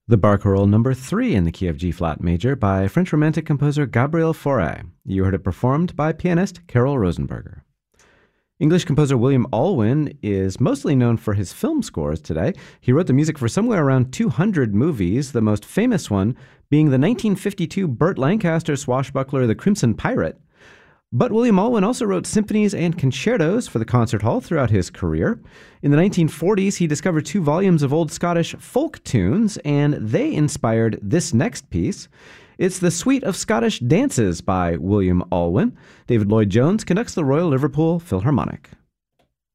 The Barcarolle number 3 in the key of G-flat major by French Romantic composer Gabriel Fauré. You heard it performed by pianist Carol Rosenberger. English composer William Alwyn is mostly known for his film scores today. He wrote the music for somewhere around 200 movies, the most famous one being the 1952 Burt Lancaster swashbuckler The Crimson Pirate. But William Alwyn also wrote symphonies and concertos for the concert hall throughout his career. In the 1940s, he discovered 2 volumes of old Scottish folk tunes, and they inspired this next piece. It's the Suite of Scottish Dances by William Alwyn. David Lloyd-Jones conducts the Royal Liverpool Philharmonic.